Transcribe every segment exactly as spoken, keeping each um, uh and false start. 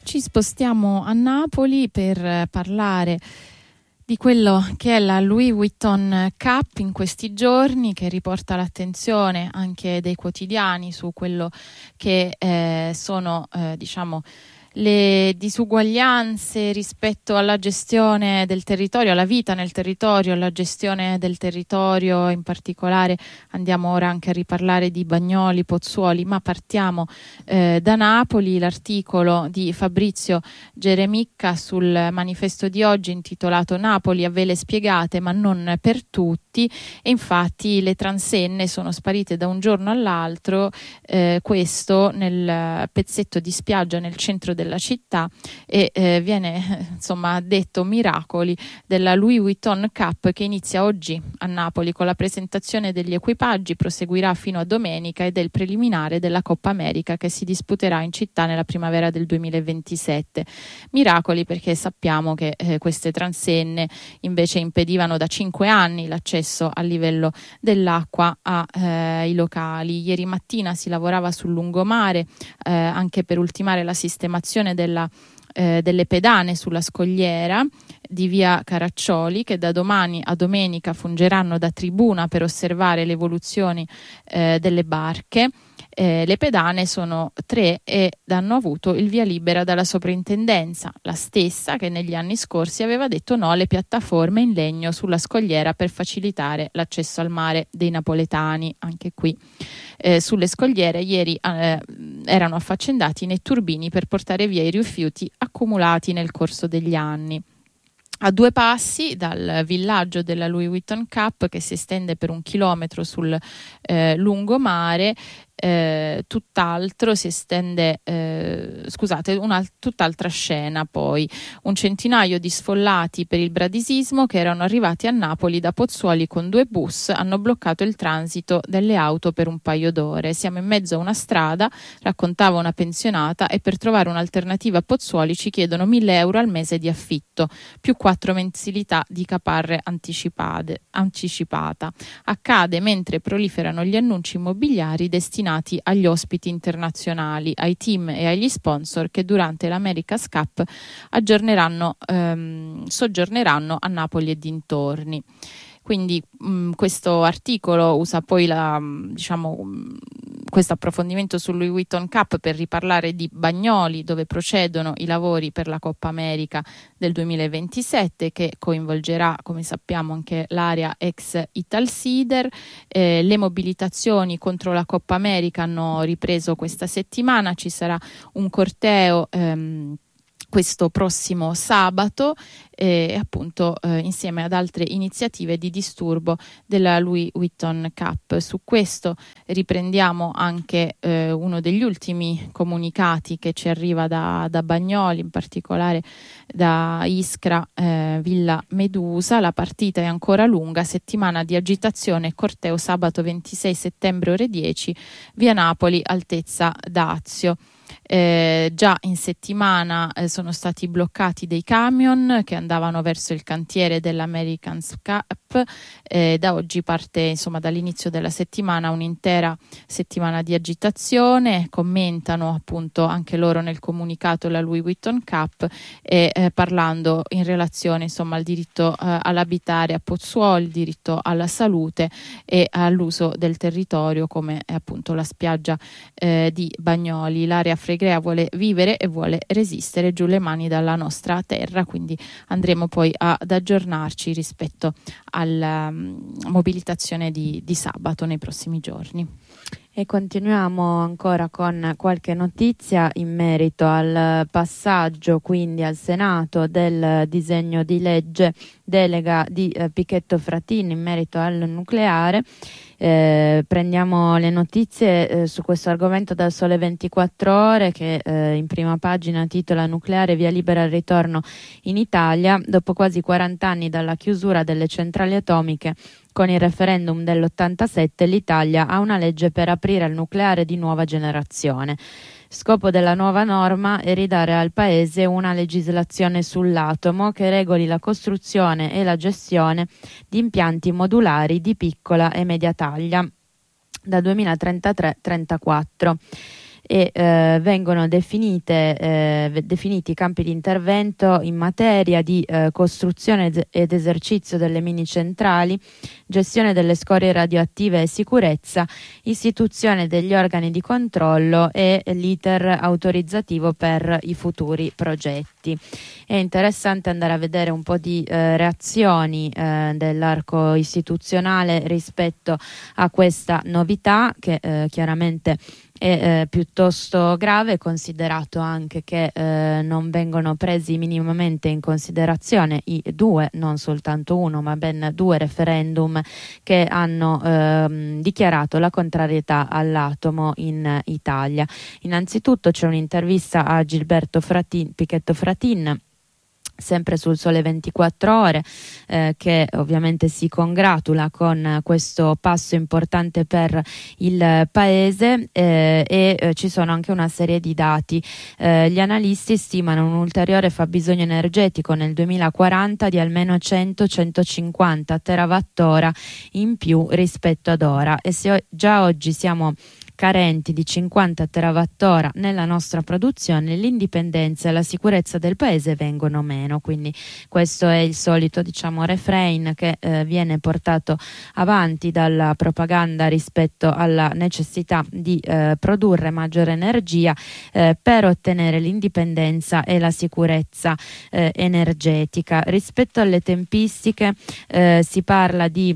Ci spostiamo a Napoli per parlare di quello che è la Louis Vuitton Cup in questi giorni, che riporta l'attenzione anche dei quotidiani su quello che eh, sono eh, diciamo le disuguaglianze rispetto alla gestione del territorio, alla vita nel territorio, alla gestione del territorio. In particolare andiamo ora anche a riparlare di Bagnoli, Pozzuoli, ma partiamo eh, da Napoli. L'articolo di Fabrizio Geremicca sul Manifesto di oggi, intitolato Napoli a vele spiegate ma non per tutti, e infatti le transenne sono sparite da un giorno all'altro, eh, questo nel pezzetto di spiaggia nel centro della città, e eh, viene insomma detto miracoli della Louis Vuitton Cup, che inizia oggi a Napoli con la presentazione degli equipaggi, proseguirà fino a domenica ed è il preliminare della Coppa America che si disputerà in città nella primavera del duemilaventisette. Miracoli perché sappiamo che eh, queste transenne invece impedivano da cinque anni l'accesso al livello dell'acqua ai eh, locali. Ieri mattina si lavorava sul lungomare eh, anche per ultimare la sistemazione della, eh, delle pedane sulla scogliera di via Caraccioli, che da domani a domenica fungeranno da tribuna per osservare le evoluzioni eh, delle barche. Eh, le pedane sono tre ed hanno avuto il via libera dalla soprintendenza, la stessa che negli anni scorsi aveva detto no alle piattaforme in legno sulla scogliera per facilitare l'accesso al mare dei napoletani. Anche qui eh, sulle scogliere ieri eh, erano affaccendati nei turbini per portare via i rifiuti accumulati nel corso degli anni. A due passi dal villaggio della Louis Vuitton Cup, che si estende per un chilometro sul eh, lungomare, eh, tutt'altro si estende, eh, scusate, una tutt'altra scena poi. Un centinaio di sfollati per il bradisismo che erano arrivati a Napoli da Pozzuoli con due bus hanno bloccato il transito delle auto per un paio d'ore. Siamo in mezzo a una strada, raccontava una pensionata, e per trovare un'alternativa a Pozzuoli ci chiedono mille euro al mese di affitto, più quattro mensilità di caparre anticipate, anticipata. Accade mentre proliferano gli annunci immobiliari destinati agli ospiti internazionali, ai team e agli sponsor che durante l'America's Cup aggiorneranno, ehm, soggiorneranno a Napoli e dintorni. Quindi mh, questo articolo usa poi la, diciamo, mh, questo approfondimento sul Louis Vuitton Cup per riparlare di Bagnoli, dove procedono i lavori per la Coppa America del duemilaventisette, che coinvolgerà, come sappiamo, anche l'area ex Italsider. Eh, le mobilitazioni contro la Coppa America hanno ripreso questa settimana, ci sarà un corteo ehm, questo prossimo sabato e appunto eh, insieme ad altre iniziative di disturbo della Louis Vuitton Cup. Su questo riprendiamo anche eh, uno degli ultimi comunicati che ci arriva da, da Bagnoli, in particolare da Iskra, eh, Villa Medusa. La partita è ancora lunga, settimana di agitazione, corteo sabato ventisei settembre ore dieci, via Napoli, altezza Dazio. Eh, già in settimana eh, sono stati bloccati dei camion che andavano verso il cantiere dell'America's Cup. Eh, da oggi parte, insomma, dall'inizio della settimana un'intera settimana di agitazione. Commentano appunto anche loro nel comunicato la Louis Vuitton Cup e eh, parlando in relazione, insomma, al diritto eh, all'abitare a Pozzuoli, il diritto alla salute e all'uso del territorio, come è appunto la spiaggia eh, di Bagnoli. L'area Fregrea vuole vivere e vuole resistere, giù le mani dalla nostra terra. Quindi andremo poi ad aggiornarci rispetto alla um, mobilitazione di, di sabato nei prossimi giorni. E continuiamo ancora con qualche notizia in merito al passaggio quindi al Senato del disegno di legge delega di eh, Pichetto Fratin in merito al nucleare. Eh, prendiamo le notizie eh, su questo argomento dal Sole ventiquattro Ore, che eh, in prima pagina titola "Nucleare via libera al ritorno in Italia, dopo quasi quaranta anni dalla chiusura delle centrali atomiche. Con il referendum dell'ottantasette l'Italia ha una legge per aprire al nucleare di nuova generazione. Scopo della nuova norma è ridare al Paese una legislazione sull'atomo che regoli la costruzione e la gestione di impianti modulari di piccola e media taglia da duemilatrentatré trentaquattro. e eh, vengono definite, eh, definiti i campi di intervento in materia di eh, costruzione ed esercizio delle mini centrali, gestione delle scorie radioattive e sicurezza, istituzione degli organi di controllo e l'iter autorizzativo per i futuri progetti. È interessante andare a vedere un po' di eh, reazioni eh, dell'arco istituzionale rispetto a questa novità che eh, chiaramente è eh, piuttosto grave, considerato anche che eh, non vengono presi minimamente in considerazione i due, non soltanto uno, ma ben due referendum che hanno ehm, dichiarato la contrarietà all'atomo in Italia. Innanzitutto c'è un'intervista a Gilberto Fratin, Pichetto Fratin, sempre sul Sole ventiquattro Ore, eh, che ovviamente si congratula con questo passo importante per il paese eh, e eh, ci sono anche una serie di dati. Eh, gli analisti stimano un ulteriore fabbisogno energetico nel duemilaquaranta di almeno cento centocinquanta terawattora in più rispetto ad ora, e se già oggi siamo carenti di cinquanta terawattora nella nostra produzione, l'indipendenza e la sicurezza del paese vengono meno. Quindi questo è il solito, diciamo, refrain che eh, viene portato avanti dalla propaganda rispetto alla necessità di eh, produrre maggiore energia eh, per ottenere l'indipendenza e la sicurezza eh, energetica. Rispetto alle tempistiche eh, si parla di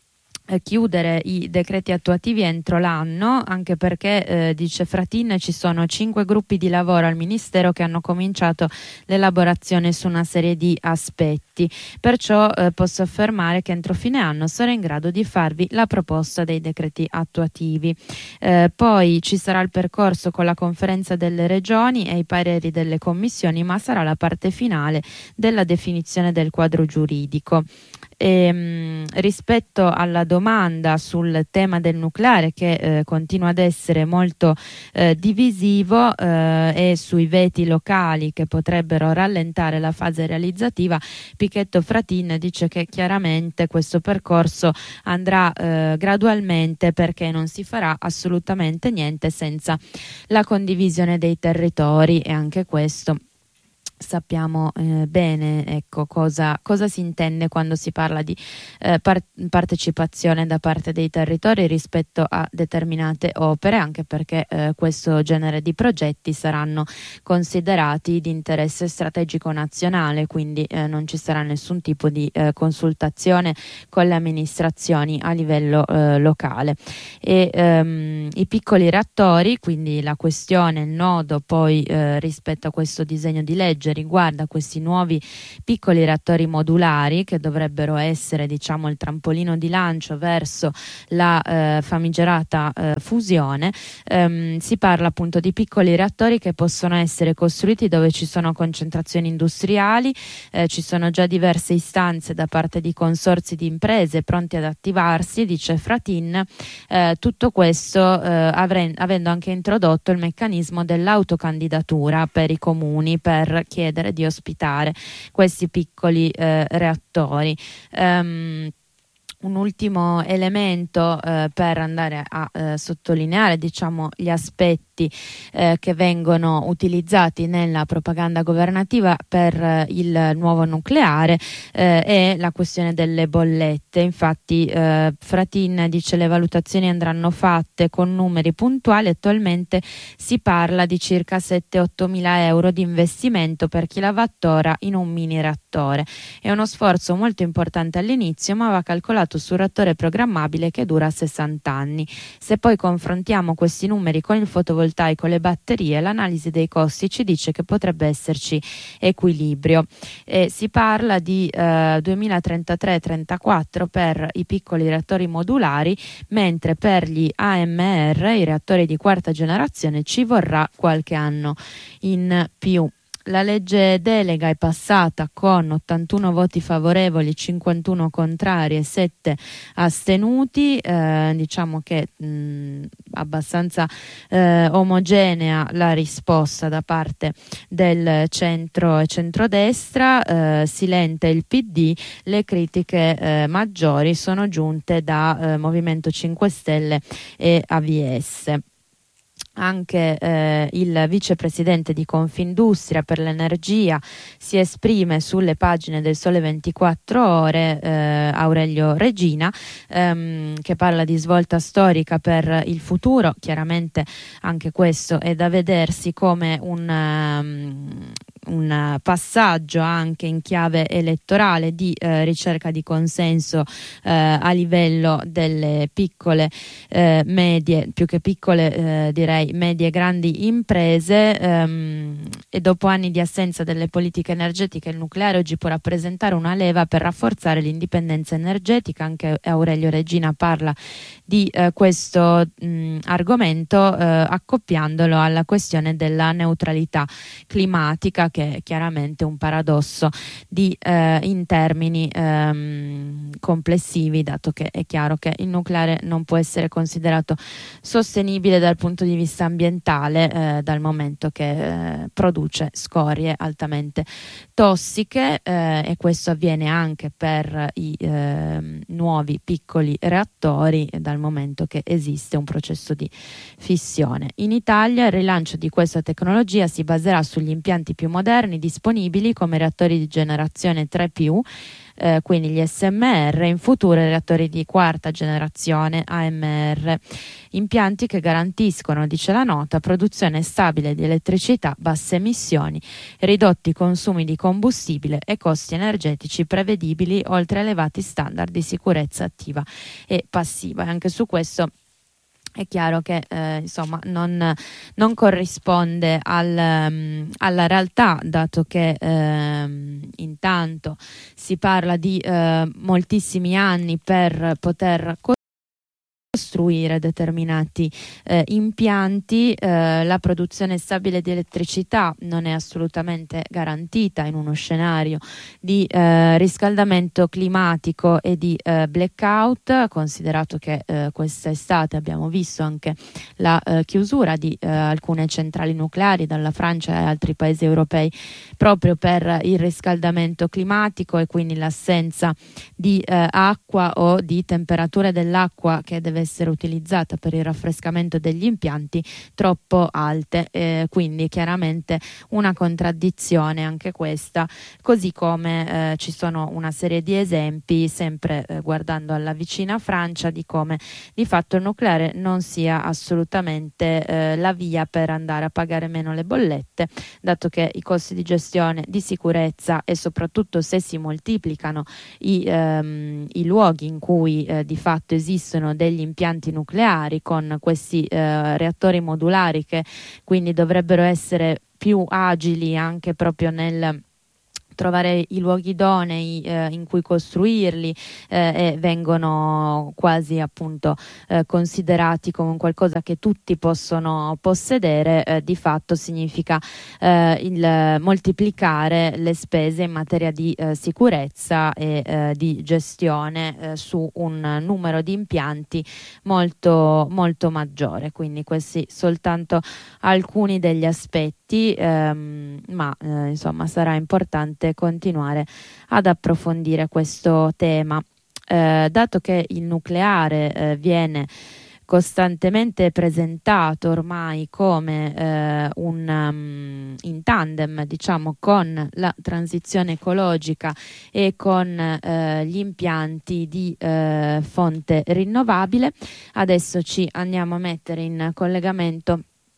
chiudere i decreti attuativi entro l'anno, anche perché eh, dice Fratin ci sono cinque gruppi di lavoro al Ministero che hanno cominciato l'elaborazione su una serie di aspetti, perciò eh, posso affermare che entro fine anno sarò in grado di farvi la proposta dei decreti attuativi. Eh, poi ci sarà il percorso con la conferenza delle regioni e i pareri delle commissioni, ma sarà la parte finale della definizione del quadro giuridico. E, mh, rispetto alla domanda sul tema del nucleare, che eh, continua ad essere molto eh, divisivo eh, e sui veti locali che potrebbero rallentare la fase realizzativa, Pichetto Fratin dice che chiaramente questo percorso andrà eh, gradualmente, perché non si farà assolutamente niente senza la condivisione dei territori, e anche questo sappiamo eh, bene, ecco, cosa, cosa si intende quando si parla di eh, par- partecipazione da parte dei territori rispetto a determinate opere, anche perché eh, questo genere di progetti saranno considerati di interesse strategico nazionale, quindi eh, non ci sarà nessun tipo di eh, consultazione con le amministrazioni a livello eh, locale. E ehm, i piccoli reattori, quindi la questione, il nodo poi eh, rispetto a questo disegno di legge riguarda questi nuovi piccoli reattori modulari che dovrebbero essere, diciamo, il trampolino di lancio verso la eh, famigerata eh, fusione. Ehm, si parla appunto di piccoli reattori che possono essere costruiti dove ci sono concentrazioni industriali, eh, ci sono già diverse istanze da parte di consorzi di imprese pronti ad attivarsi, dice Fratin. Eh, tutto questo eh, avre- avendo anche introdotto il meccanismo dell'autocandidatura per i comuni per chiedere di ospitare questi piccoli eh, reattori. Um, un ultimo elemento eh, per andare a eh, sottolineare, diciamo, gli aspetti eh, che vengono utilizzati nella propaganda governativa per eh, il nuovo nucleare eh, è la questione delle bollette. Infatti eh, Fratin dice le valutazioni andranno fatte con numeri puntuali. Attualmente si parla di circa sette otto mila euro di investimento per kilowattora in un mini reattore. È uno sforzo molto importante all'inizio, ma va calcolato su un reattore programmabile che dura sessanta anni. Se poi confrontiamo questi numeri con il fotovoltaico e le batterie, l'analisi dei costi ci dice che potrebbe esserci equilibrio. E si parla di eh, duemilatrentatré trentaquattro per i piccoli reattori modulari, mentre per gli A M R, i reattori di quarta generazione, ci vorrà qualche anno in più. La legge delega è passata con ottantuno voti favorevoli, cinquantuno contrari e sette astenuti. Eh, diciamo che mh, abbastanza eh, omogenea la risposta da parte del centro e centrodestra. Eh, silente il P D, le critiche eh, maggiori sono giunte da eh, Movimento cinque Stelle e A V S. Anche eh, il vicepresidente di Confindustria per l'energia si esprime sulle pagine del Sole ventiquattro Ore, eh, Aurelio Regina, ehm, che parla di svolta storica per il futuro. Chiaramente anche questo è da vedersi come un, um, un passaggio anche in chiave elettorale di eh, ricerca di consenso eh, a livello delle piccole, eh, medie, più che piccole eh, direi medie e grandi imprese, ehm, e dopo anni di assenza delle politiche energetiche il nucleare oggi può rappresentare una leva per rafforzare l'indipendenza energetica. Anche Aurelio Regina parla di eh, questo mh, argomento eh, accoppiandolo alla questione della neutralità climatica, che è chiaramente un paradosso di, eh, in termini ehm, complessivi, dato che è chiaro che il nucleare non può essere considerato sostenibile dal punto di vista ambientale eh, dal momento che eh, produce scorie altamente tossiche, eh, e questo avviene anche per i eh, nuovi piccoli reattori, dal momento che esiste un processo di fissione. In Italia il rilancio di questa tecnologia si baserà sugli impianti più moderni disponibili come reattori di generazione tre più, Eh, quindi gli S M R, in futuro i reattori di quarta generazione A M R, impianti che garantiscono, dice la nota, produzione stabile di elettricità, basse emissioni, ridotti consumi di combustibile e costi energetici prevedibili, oltre a elevati standard di sicurezza attiva e passiva. E anche su questo è chiaro che eh, insomma non, non corrisponde al, um, alla realtà, dato che eh, intanto si parla di eh, moltissimi anni per poter costruire determinati eh, impianti. Eh, la produzione stabile di elettricità non è assolutamente garantita in uno scenario di eh, riscaldamento climatico e di eh, blackout, considerato che eh, quest'estate abbiamo visto anche la eh, chiusura di eh, alcune centrali nucleari dalla Francia e altri paesi europei proprio per il riscaldamento climatico, e quindi l'assenza di eh, acqua o di temperature dell'acqua che deve essere utilizzata per il raffrescamento degli impianti troppo alte, eh, quindi chiaramente una contraddizione anche questa, così come eh, ci sono una serie di esempi sempre eh, guardando alla vicina Francia di come di fatto il nucleare non sia assolutamente eh, la via per andare a pagare meno le bollette, dato che i costi di gestione, di sicurezza e soprattutto se si moltiplicano i, ehm, i luoghi in cui eh, di fatto esistono degli impianti nucleari con questi eh, reattori modulari, che quindi dovrebbero essere più agili anche proprio nel trovare i luoghi idonei eh, in cui costruirli, eh, e vengono quasi appunto eh, considerati come qualcosa che tutti possono possedere, eh, di fatto significa eh, il moltiplicare le spese in materia di eh, sicurezza e eh, di gestione eh, su un numero di impianti molto molto maggiore. Quindi questi soltanto alcuni degli aspetti, ehm, ma eh, insomma sarà importante continuare ad approfondire questo tema, eh, dato che il nucleare eh, viene costantemente presentato ormai come eh, un um, in tandem, diciamo, con la transizione ecologica e con eh, gli impianti di eh, fonte rinnovabile. Adesso ci andiamo a mettere in collegamento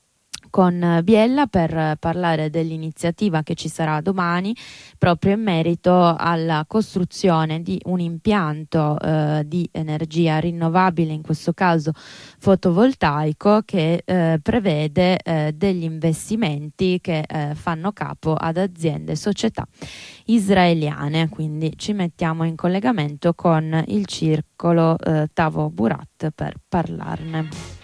con Biella per parlare dell'iniziativa che ci sarà domani proprio in merito alla costruzione di un impianto eh, di energia rinnovabile, in questo caso fotovoltaico, che eh, prevede eh, degli investimenti che eh, fanno capo ad aziende e società israeliane. Quindi ci mettiamo in collegamento con il circolo eh, Tavo Burat per parlarne.